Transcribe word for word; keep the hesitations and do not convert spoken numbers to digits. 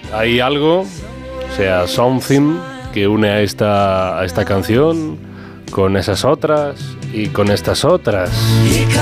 hay algo, o sea, something que une a esta, a esta canción con esas otras y con estas otras.